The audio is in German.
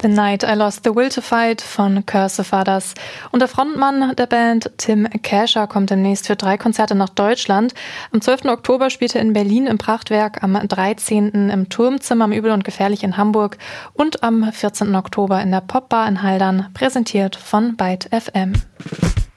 The Night I Lost the Will to Fight von Cursive war das. Und der Frontmann der Band, Tim Kasher, kommt demnächst für 3 Konzerte nach Deutschland. Am 12. Oktober spielt er in Berlin im Prachtwerk, am 13. im Turmzimmer am Übel und Gefährlich in Hamburg und am 14. Oktober in der Popbar in Haldern, präsentiert von Byte FM.